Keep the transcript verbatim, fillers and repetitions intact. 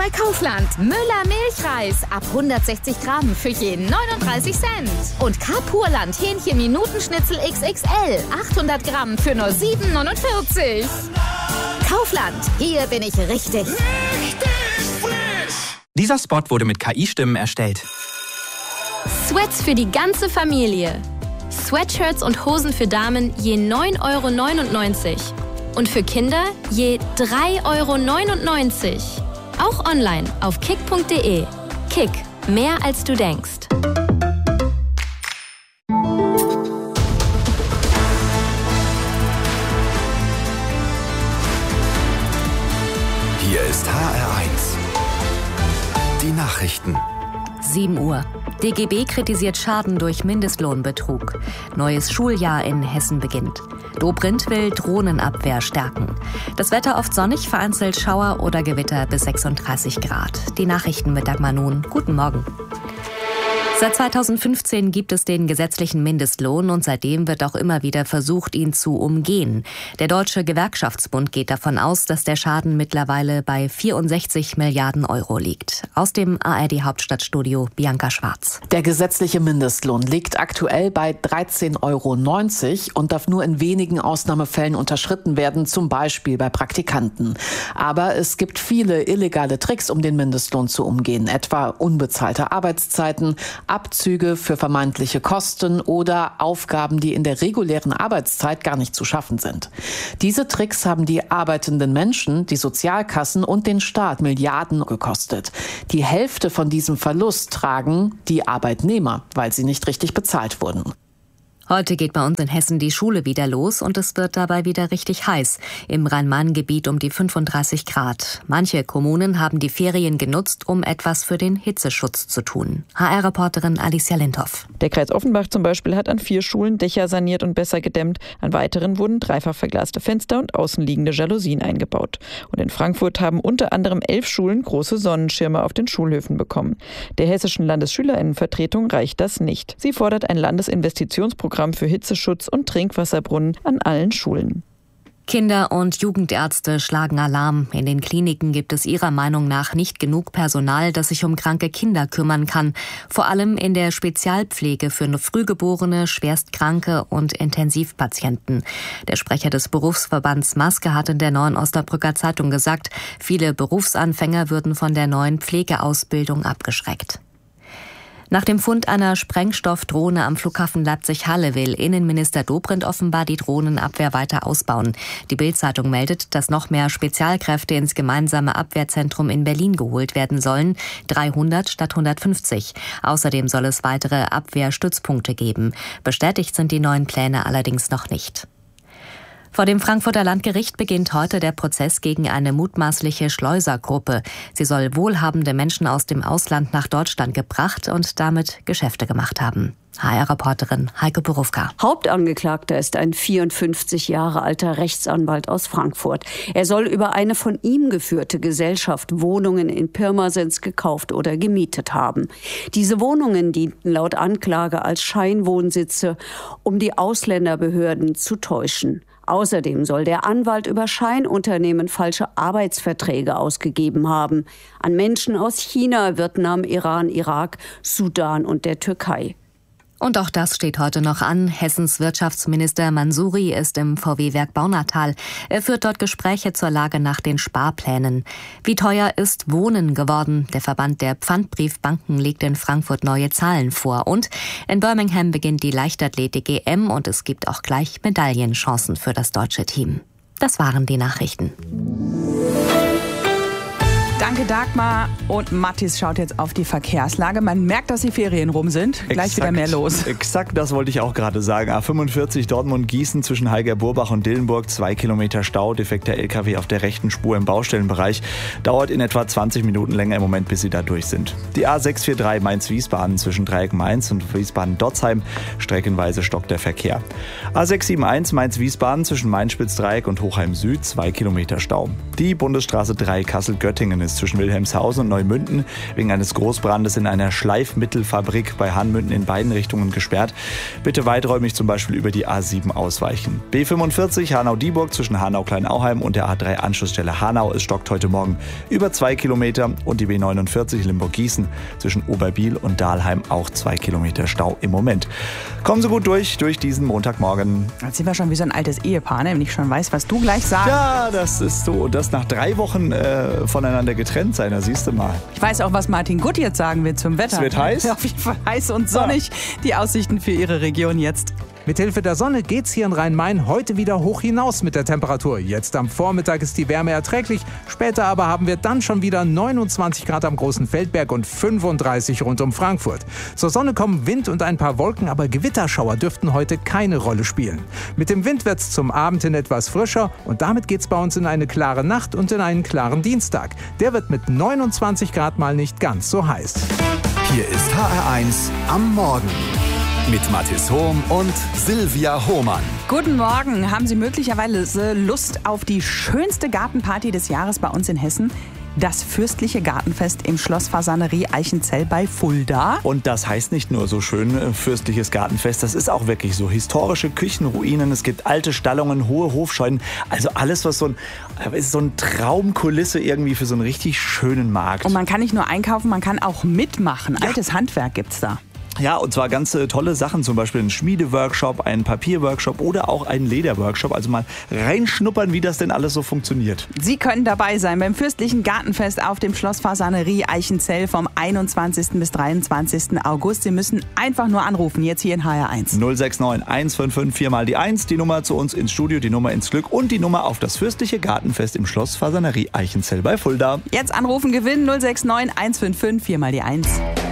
bei Kaufland. Müller Milchreis ab hundertsechzig Gramm für je neununddreißig Cent. Und Carpurland Hähnchen-Minutenschnitzel X X L achthundert Gramm für nur sieben neunundvierzig. Kaufland, hier bin ich richtig. Richtig frisch! Dieser Spot wurde mit K I-Stimmen erstellt. Sweats für die ganze Familie. Sweatshirts und Hosen für Damen je neun Euro neunundneunzig. Und für Kinder je drei Euro neunundneunzig. Auch online auf kick punkt de. Kick, mehr als du denkst. Hier ist H R eins. Die Nachrichten. sieben Uhr. D G B kritisiert Schaden durch Mindestlohnbetrug. Neues Schuljahr in Hessen beginnt. Dobrindt will Drohnenabwehr stärken. Das Wetter oft sonnig, vereinzelt Schauer oder Gewitter bis sechsunddreißig Grad. Die Nachrichten mit Dagmar Nun. Guten Morgen. Seit zweitausendfünfzehn gibt es den gesetzlichen Mindestlohn und seitdem wird auch immer wieder versucht, ihn zu umgehen. Der Deutsche Gewerkschaftsbund geht davon aus, dass der Schaden mittlerweile bei vierundsechzig Milliarden Euro liegt. Aus dem A R D-Hauptstadtstudio Bianca Schwarz. Der gesetzliche Mindestlohn liegt aktuell bei dreizehn Euro neunzig und darf nur in wenigen Ausnahmefällen unterschritten werden, zum Beispiel bei Praktikanten. Aber es gibt viele illegale Tricks, um den Mindestlohn zu umgehen, etwa unbezahlte Arbeitszeiten, Abzüge für vermeintliche Kosten oder Aufgaben, die in der regulären Arbeitszeit gar nicht zu schaffen sind. Diese Tricks haben die arbeitenden Menschen, die Sozialkassen und den Staat Milliarden gekostet. Die Hälfte von diesem Verlust tragen die Arbeitnehmer, weil sie nicht richtig bezahlt wurden. Heute geht bei uns in Hessen die Schule wieder los und es wird dabei wieder richtig heiß. Im Rhein-Main-Gebiet um die fünfunddreißig Grad. Manche Kommunen haben die Ferien genutzt, um etwas für den Hitzeschutz zu tun. H R-Reporterin Alicia Lindhoff. Der Kreis Offenbach zum Beispiel hat an vier Schulen Dächer saniert und besser gedämmt. An weiteren wurden dreifach verglaste Fenster und außenliegende Jalousien eingebaut. Und in Frankfurt haben unter anderem elf Schulen große Sonnenschirme auf den Schulhöfen bekommen. Der hessischen Landesschülerinnenvertretung reicht das nicht. Sie fordert ein Landesinvestitionsprogramm für Hitzeschutz und Trinkwasserbrunnen an allen Schulen. Kinder- und Jugendärzte schlagen Alarm. In den Kliniken gibt es ihrer Meinung nach nicht genug Personal, das sich um kranke Kinder kümmern kann. Vor allem in der Spezialpflege für Frühgeborene, Schwerstkranke und Intensivpatienten. Der Sprecher des Berufsverbands Maske hat in der Neuen Osnabrücker Zeitung gesagt, viele Berufsanfänger würden von der neuen Pflegeausbildung abgeschreckt. Nach dem Fund einer Sprengstoffdrohne am Flughafen Leipzig-Halle will Innenminister Dobrindt offenbar die Drohnenabwehr weiter ausbauen. Die Bild-Zeitung meldet, dass noch mehr Spezialkräfte ins gemeinsame Abwehrzentrum in Berlin geholt werden sollen, dreihundert statt hundertfünfzig. Außerdem soll es weitere Abwehrstützpunkte geben. Bestätigt sind die neuen Pläne allerdings noch nicht. Vor dem Frankfurter Landgericht beginnt heute der Prozess gegen eine mutmaßliche Schleusergruppe. Sie soll wohlhabende Menschen aus dem Ausland nach Deutschland gebracht und damit Geschäfte gemacht haben. H R-Reporterin Heike Borufka. Hauptangeklagter ist ein vierundfünfzig Jahre alter Rechtsanwalt aus Frankfurt. Er soll über eine von ihm geführte Gesellschaft Wohnungen in Pirmasens gekauft oder gemietet haben. Diese Wohnungen dienten laut Anklage als Scheinwohnsitze, um die Ausländerbehörden zu täuschen. Außerdem soll der Anwalt über Scheinunternehmen falsche Arbeitsverträge ausgegeben haben. An Menschen aus China, Vietnam, Iran, Irak, Sudan und der Türkei. Und auch das steht heute noch an. Hessens Wirtschaftsminister Mansouri ist im V W-Werk Baunatal. Er führt dort Gespräche zur Lage nach den Sparplänen. Wie teuer ist Wohnen geworden? Der Verband der Pfandbriefbanken legt in Frankfurt neue Zahlen vor. Und in Birmingham beginnt die Leichtathletik-E M und es gibt auch gleich Medaillenchancen für das deutsche Team. Das waren die Nachrichten. Danke Dagmar und Mathis schaut jetzt auf die Verkehrslage. Man merkt, dass die Ferien rum sind. Gleich exakt, wieder mehr los. Exakt, das wollte ich auch gerade sagen. A fünfundvierzig Dortmund-Gießen zwischen Heiger-Burbach und Dillenburg. Zwei Kilometer Stau, defekter L K W auf der rechten Spur im Baustellenbereich. Dauert in etwa zwanzig Minuten länger im Moment, bis Sie da durch sind. Die A sechs vier drei Mainz-Wiesbaden zwischen Dreieck Mainz und Wiesbaden-Dotzheim. Streckenweise stockt der Verkehr. A sechs sieben eins Mainz-Wiesbaden zwischen Mainz-Spitzdreieck und Hochheim Süd. Zwei Kilometer Stau. Die Bundesstraße drei Kassel-Göttingen ist ist zwischen Wilhelmshausen und Neumünden wegen eines Großbrandes in einer Schleifmittelfabrik bei Hanmünden in beiden Richtungen gesperrt. Bitte weiträumig zum Beispiel über die A sieben ausweichen. B fünfundvierzig Hanau-Dieburg zwischen Hanau-Kleinauheim und der A drei Anschlussstelle Hanau. Es stockt heute Morgen über zwei Kilometer und die B neunundvierzig Limburg-Gießen zwischen Oberbiel und Dahlheim auch zwei Kilometer Stau im Moment. Kommen Sie gut durch, durch diesen Montagmorgen. Jetzt sind wir schon wie so ein altes Ehepaar, ne? Wenn ich schon weiß, was du gleich sagst. Ja, das ist so. Und das nach drei Wochen äh, voneinander getrennt sein, da siehst du mal. Ich weiß auch, was Martin Gutt jetzt sagen wird zum Wetter. Es wird heiß? Auf jeden Fall heiß und sonnig. Ja. Die Aussichten für Ihre Region jetzt. Mithilfe der Sonne geht's hier in Rhein-Main heute wieder hoch hinaus mit der Temperatur. Jetzt am Vormittag ist die Wärme erträglich, später aber haben wir dann schon wieder neunundzwanzig Grad am Großen Feldberg und fünfunddreißig rund um Frankfurt. Zur Sonne kommen Wind und ein paar Wolken, aber Gewitterschauer dürften heute keine Rolle spielen. Mit dem Wind wird's zum Abend hin etwas frischer und damit geht's bei uns in eine klare Nacht und in einen klaren Dienstag. Der wird mit neunundzwanzig Grad mal nicht ganz so heiß. Hier ist H R eins am Morgen. Mit Mathis Hohm und Silvia Hohmann. Guten Morgen. Haben Sie möglicherweise Lust auf die schönste Gartenparty des Jahres bei uns in Hessen? Das fürstliche Gartenfest im Schloss Fasanerie Eichenzell bei Fulda. Und das heißt nicht nur so schön äh, fürstliches Gartenfest, das ist auch wirklich so. Historische Küchenruinen, es gibt alte Stallungen, hohe Hofscheunen. Also alles, was so ein, ist so ein Traumkulisse irgendwie für so einen richtig schönen Markt. Und man kann nicht nur einkaufen, man kann auch mitmachen. Ja. Altes Handwerk gibt's da. Ja, und zwar ganz äh, tolle Sachen, zum Beispiel ein Schmiedeworkshop, ein Papierworkshop oder auch ein Lederworkshop. Also mal reinschnuppern, wie das denn alles so funktioniert. Sie können dabei sein beim fürstlichen Gartenfest auf dem Schloss Fasanerie Eichenzell vom einundzwanzigsten bis dreiundzwanzigsten August. Sie müssen einfach nur anrufen, jetzt hier in H R eins. null sechs neun eins fünf fünf vier mal die eins, die Nummer zu uns ins Studio, die Nummer ins Glück und die Nummer auf das fürstliche Gartenfest im Schloss Fasanerie Eichenzell bei Fulda. Jetzt anrufen, gewinnen null sechs neun eins fünf fünf vier mal die eins.